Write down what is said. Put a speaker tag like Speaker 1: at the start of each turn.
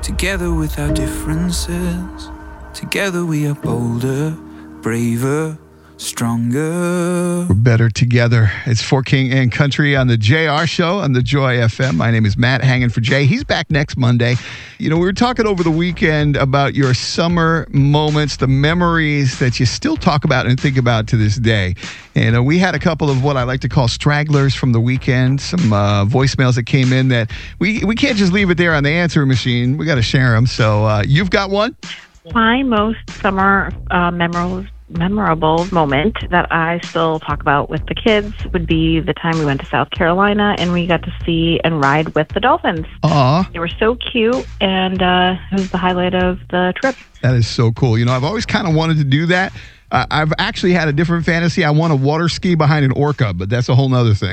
Speaker 1: Together with our differences, together we are bolder, braver, stronger.
Speaker 2: We're better together. It's For King and Country on the JR Show on the Joy FM. My name is Matt, hanging for Jay. He's back next Monday. You know, we were talking over the weekend about your summer moments, the memories that you still talk about and think about to this day. And we had a couple of what I like to call stragglers from the weekend, some voicemails that came in that we can't just leave it there on the answer machine. We got to share them. So you've got one?
Speaker 3: My most summer memorable moment that I still talk about with the kids would be the time we went to South Carolina and we got to see and ride with the dolphins.
Speaker 2: Aww.
Speaker 3: They were so cute, and it was the highlight of the trip.
Speaker 2: That is so cool. You know, I've always kind of wanted to do that. I've actually had a different fantasy. I want to water ski behind an orca, but that's a whole nother thing.